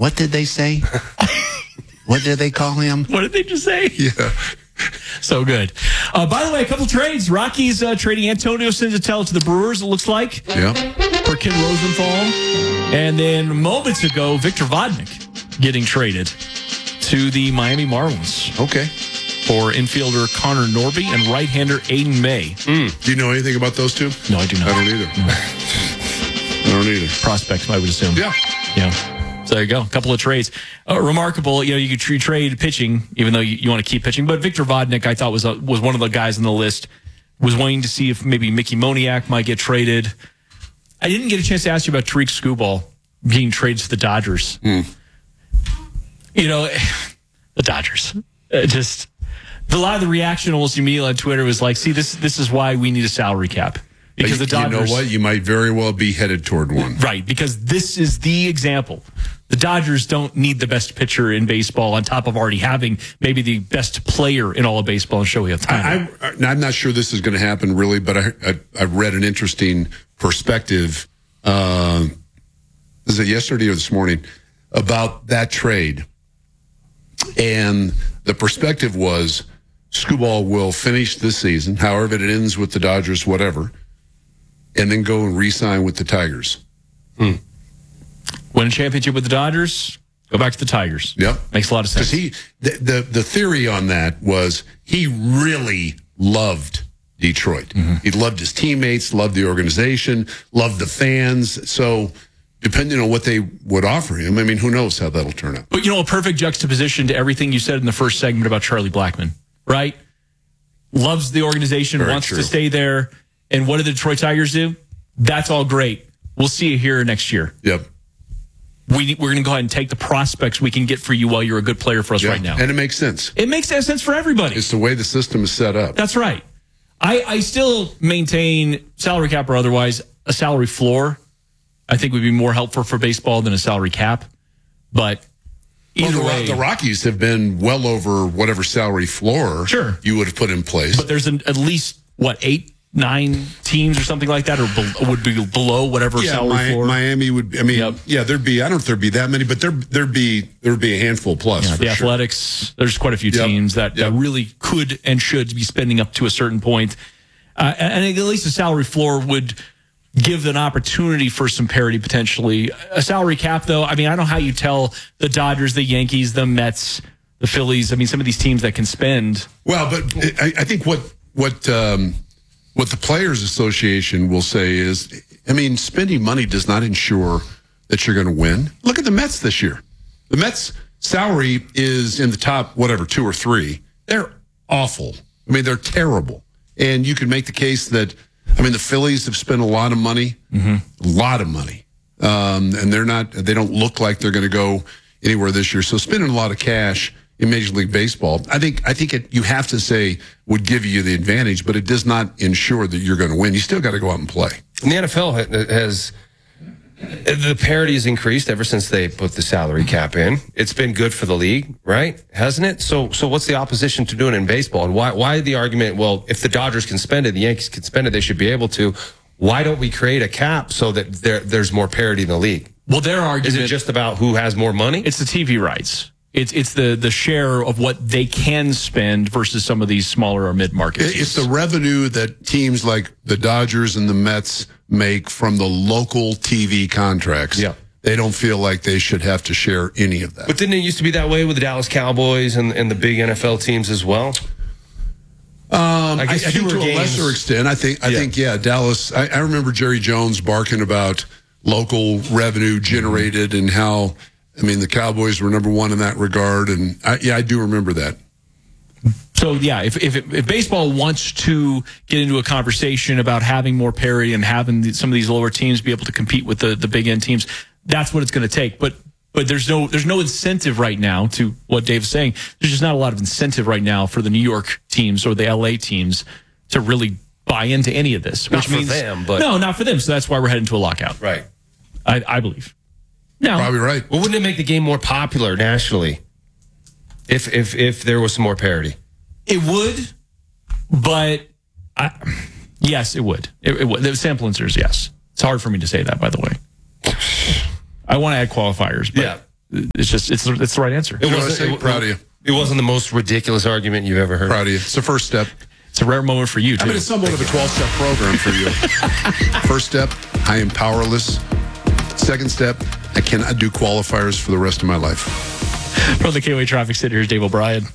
What did they say? What did they call him? What did they just say? Yeah. So good. By the way, a couple trades. Rockies trading Antonio Senzatella to the Brewers, it looks like. Yeah. For Ken Rosenthal. And then moments ago, Victor Vodnik getting traded to the Miami Marlins. Okay. For infielder Connor Norby and right-hander Aiden May. Do you know anything about those two? No, I do not. I don't either. No. I don't either. Prospects, I would assume. Yeah. Yeah. So there you go. A couple of trades. Remarkable. You could trade pitching, even though you want to keep pitching. But Victor Vodnik, I thought, was one of the guys on the list. Was waiting to see if maybe Mickey Moniak might get traded. I didn't get a chance to ask you about Tariq Skubal being traded to the Dodgers. The Dodgers. Just a lot of the reaction almost immediately on Twitter was like, see, this is why we need a salary cap. Because the Dodgers, you know what? You might very well be headed toward one. Right, because this is the example. The Dodgers don't need the best pitcher in baseball on top of already having maybe the best player in all of baseball in Shohei Ohtani. I'm not sure this is going to happen really, but I read an interesting perspective. Was it yesterday or this morning about that trade? And the perspective was Skubal will finish this season, however it ends with the Dodgers, whatever, and then go and re-sign with the Tigers. Win a championship with the Dodgers, go back to the Tigers. Yep. Makes a lot of sense. Because the theory on that was he really loved Detroit. Mm-hmm. He loved his teammates, loved the organization, loved the fans. So depending on what they would offer him, I mean, who knows how that'll turn out. But, a perfect juxtaposition to everything you said in the first segment about Charlie Blackmon, right? Loves the organization, Very wants true. to stay there. And what do the Detroit Tigers do? That's all great. We'll see you here next year. Yep. We're going to go ahead and take the prospects we can get for you while you're a good player for us right now. And it makes sense. It makes sense for everybody. It's the way the system is set up. That's right. I still maintain, salary cap or otherwise, a salary floor I think would be more helpful for baseball than a salary cap. But either way, the Rockies have been well over whatever salary floor you would have put in place. But there's at least, 8, 9 teams or something like that, or would be below whatever salary floor. Miami would. There'd be. I don't know if there'd be that many, but there'd be a handful plus. Yeah, for the Athletics. There's quite a few teams that really could and should be spending up to a certain point, and at least a salary floor would give an opportunity for some parity potentially. A salary cap, though, I don't know how you tell the Dodgers, the Yankees, the Mets, the Phillies. Some of these teams that can spend. Well, but I think what the Players Association will say is, spending money does not ensure that you're going to win. Look at the Mets this year. The Mets' salary is in the top, 2 or 3. They're awful. They're terrible. And you can make the case that, the Phillies have spent a lot of money, a lot of money. And they don't look like they're going to go anywhere this year. So spending a lot of cash in Major League Baseball, I think you have to say would give you the advantage, but it does not ensure that you're going to win. You still got to go out and play. And the NFL has the parity has increased ever since they put the salary cap in. It's been good for the league, right? Hasn't it? So what's the opposition to doing it in baseball? And why the argument? Well, if the Dodgers can spend it, the Yankees can spend it, they should be able to. Why don't we create a cap so that there's more parity in the league? Well, their argument is it just about who has more money? It's the TV rights. It's the share of what they can spend versus some of these smaller or mid-market teams. It's the revenue that teams like the Dodgers and the Mets make from the local TV contracts. Yeah. They don't feel like they should have to share any of that. But didn't it used to be that way with the Dallas Cowboys and the big NFL teams as well? I think to a lesser extent. I think Dallas. I remember Jerry Jones barking about local revenue generated and how. The Cowboys were number one in that regard, and I do remember that. So, if baseball wants to get into a conversation about having more parity and having some of these lower teams be able to compete with the big end teams, that's what it's going to take. But there's no incentive right now to what Dave's saying. There's just not a lot of incentive right now for the New York teams or the LA teams to really buy into any of this. Not for them, but no, not for them. So that's why we're heading to a lockout. Right. I believe. No. Probably right. Well, wouldn't it make the game more popular nationally if there was some more parity? It would, but yes, it would. It would. The sample answer is yes. It's hard for me to say that, by the way. I want to add qualifiers, but it's the right answer. Proud of you. It wasn't the most ridiculous argument you've ever heard. Proud of you. It's the first step. It's a rare moment for you, too. I mean, it's somewhat of a 12-step program for you. First step, I am powerless. Second step, I cannot do qualifiers for the rest of my life. From the KOA Traffic Center, here's Dave O'Brien.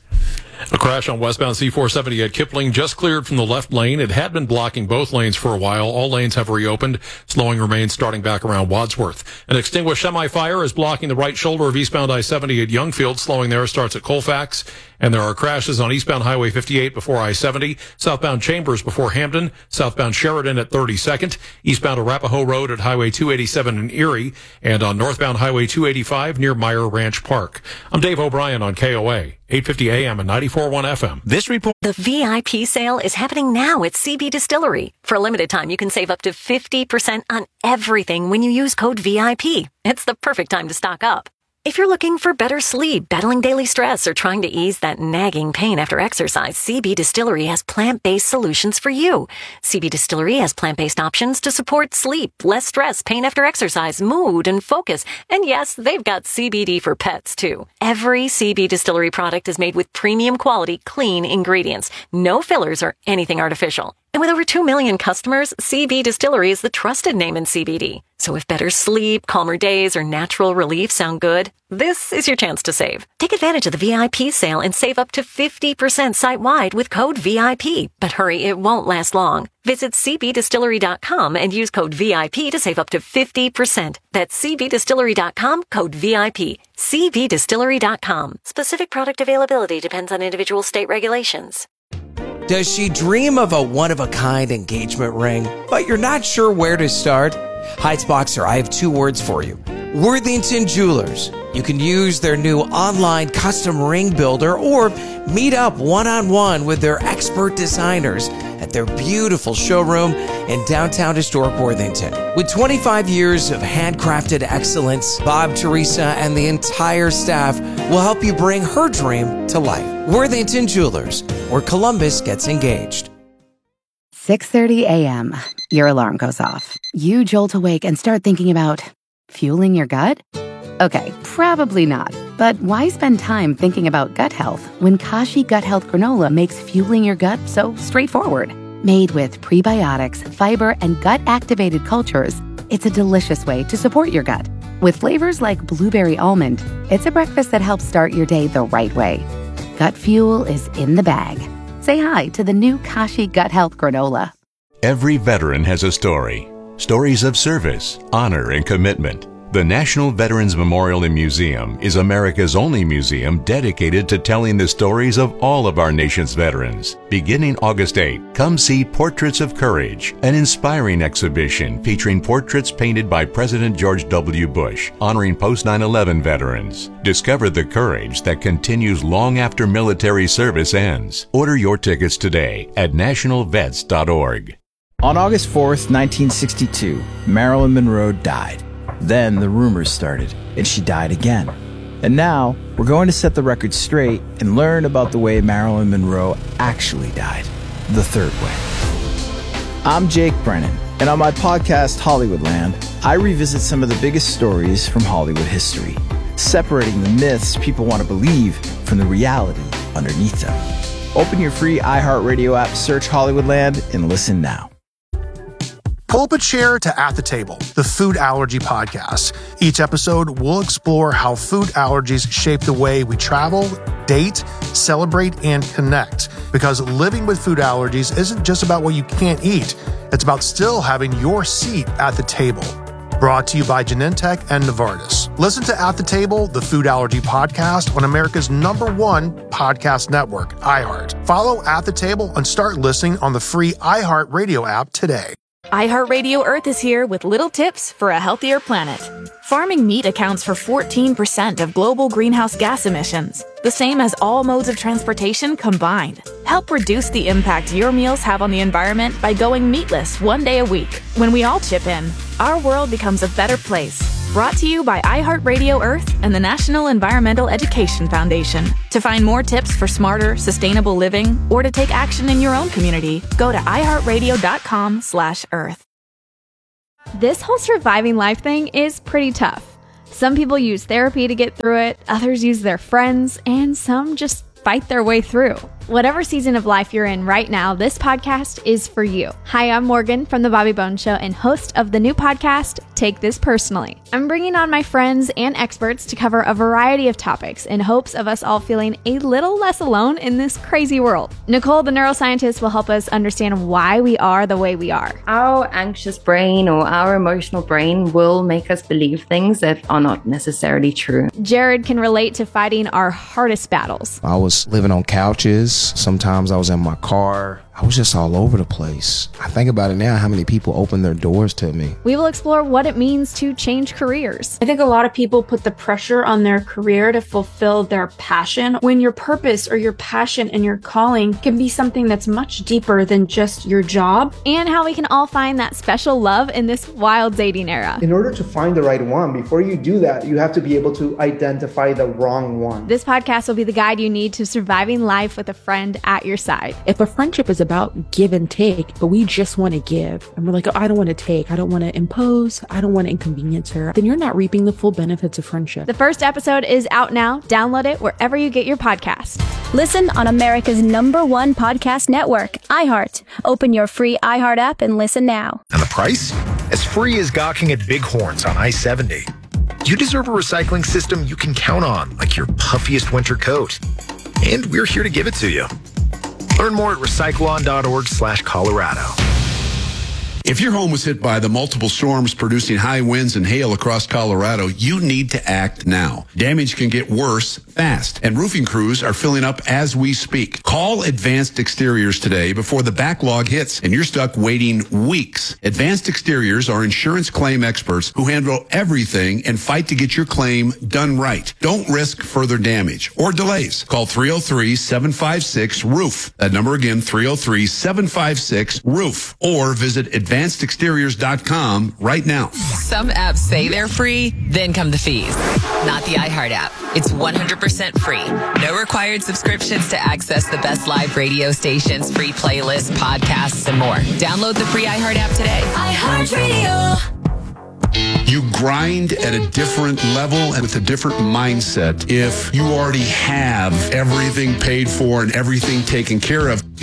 A crash on westbound C-470 at Kipling just cleared from the left lane. It had been blocking both lanes for a while. All lanes have reopened. Slowing remains starting back around Wadsworth. An extinguished semi-fire is blocking the right shoulder of eastbound I-70 at Youngfield. Slowing there starts at Colfax. And there are crashes on eastbound Highway 58 before I-70, southbound Chambers before Hamden, southbound Sheridan at 32nd, eastbound Arapahoe Road at Highway 287 in Erie, and on northbound Highway 285 near Meyer Ranch Park. I'm Dave O'Brien on KOA, 850 AM and 94.1 FM. This report. The VIP sale is happening now at CB Distillery. For a limited time, you can save up to 50% on everything when you use code VIP. It's the perfect time to stock up. If you're looking for better sleep, battling daily stress, or trying to ease that nagging pain after exercise, CB Distillery has plant-based solutions for you. CB Distillery has plant-based options to support sleep, less stress, pain after exercise, mood, and focus. And yes, they've got CBD for pets, too. Every CB Distillery product is made with premium quality, clean ingredients. No fillers or anything artificial. And with over 2 million customers, CB Distillery is the trusted name in CBD. So if better sleep, calmer days, or natural relief sound good, this is your chance to save. Take advantage of the VIP sale and save up to 50% site-wide with code VIP. But hurry, it won't last long. Visit cbdistillery.com and use code VIP to save up to 50%. That's cbdistillery.com, code VIP. cbdistillery.com. Specific product availability depends on individual state regulations. Does she dream of a one-of-a-kind engagement ring, but you're not sure where to start? Heights Boxer, I have 2 words for you. Worthington Jewelers. You can use their new online custom ring builder or meet up one-on-one with their expert designers at their beautiful showroom in downtown historic Worthington. With 25 years of handcrafted excellence, Bob, Teresa, and the entire staff will help you bring her dream to life. Worthington Jewelers, where Columbus gets engaged. 6:30 a.m. Your alarm goes off. You jolt awake and start thinking about fueling your gut? Okay, probably not. But why spend time thinking about gut health when Kashi Gut Health Granola makes fueling your gut so straightforward? Made with prebiotics, fiber, and gut-activated cultures, it's a delicious way to support your gut. With flavors like blueberry almond, it's a breakfast that helps start your day the right way. Gut fuel is in the bag. Say hi to the new Kashi Gut Health Granola. Every veteran has a story. Stories of service, honor, and commitment. The National Veterans Memorial and Museum is America's only museum dedicated to telling the stories of all of our nation's veterans. Beginning August 8, come see Portraits of Courage, an inspiring exhibition featuring portraits painted by President George W. Bush, honoring post-9/11 veterans. Discover the courage that continues long after military service ends. Order your tickets today at nationalvets.org. On August 4th, 1962, Marilyn Monroe died. Then the rumors started, and she died again. And now, we're going to set the record straight and learn about the way Marilyn Monroe actually died, the third way. I'm Jake Brennan, and on my podcast, Hollywoodland, I revisit some of the biggest stories from Hollywood history, separating the myths people want to believe from the reality underneath them. Open your free iHeartRadio app, search Hollywoodland, and listen now. Pull up a chair to At the Table, the food allergy podcast. Each episode, we'll explore how food allergies shape the way we travel, date, celebrate, and connect. Because living with food allergies isn't just about what you can't eat. It's about still having your seat at the table. Brought to you by Genentech and Novartis. Listen to At the Table, the food allergy podcast on America's #1 podcast network, iHeart. Follow At the Table and start listening on the free iHeart Radio app today. iHeartRadio Earth is here with little tips for a healthier planet. Farming meat accounts for 14% of global greenhouse gas emissions, the same as all modes of transportation combined. Help reduce the impact your meals have on the environment by going meatless 1 day a week. When we all chip in, our world becomes a better place. Brought to you by iHeartRadio Earth and the National Environmental Education Foundation. To find more tips for smarter, sustainable living, or to take action in your own community, go to iHeartRadio.com/earth. This whole surviving life thing is pretty tough. Some people use therapy to get through it, others use their friends, and some just fight their way through. Whatever season of life you're in right now, this podcast is for you. Hi, I'm Morgan from The Bobby Bones Show and host of the new podcast, Take This Personally. I'm bringing on my friends and experts to cover a variety of topics in hopes of us all feeling a little less alone in this crazy world. Nicole, the neuroscientist, will help us understand why we are the way we are. Our anxious brain or our emotional brain will make us believe things that are not necessarily true. Jared can relate to fighting our hardest battles. I was living on couches. Sometimes I was in my car. I was just all over the place. I think about it now, how many people opened their doors to me. We will explore what it means to change careers. I think a lot of people put the pressure on their career to fulfill their passion, when your purpose or your passion and your calling can be something that's much deeper than just your job. And how we can all find that special love in this wild dating era. In order to find the right one, before you do that, you have to be able to identify the wrong one. This podcast will be the guide you need to surviving life with a friend at your side. If a friendship is about give and take, but we just want to give, and we're like, oh, I don't want to take, I don't want to impose, I don't want to inconvenience her, then you're not reaping the full benefits of friendship. The first episode is out now. Download it wherever you get your podcast. Listen on America's #1 podcast network, iHeart. Open your free iHeart app and listen now. And the price? As free as gawking at Bighorns on I-70. You deserve a recycling system you can count on, like your puffiest winter coat. And we're here to give it to you. Learn more at recycleon.org/Colorado. If your home was hit by the multiple storms producing high winds and hail across Colorado, you need to act now. Damage can get worse fast, and roofing crews are filling up as we speak. Call Advanced Exteriors today before the backlog hits and you're stuck waiting weeks. Advanced Exteriors are insurance claim experts who handle everything and fight to get your claim done right. Don't risk further damage or delays. Call 303-756-ROOF. That number again, 303-756-ROOF. Or visit AdvancedExteriors.com right now. Some apps say they're free, then come the fees. Not the iHeart app. It's 100% free. No required subscriptions to access the best live radio stations, free playlists, podcasts, and more. Download the free iHeart app today. iHeartRadio. You grind at a different level and with a different mindset if you already have everything paid for and everything taken care of.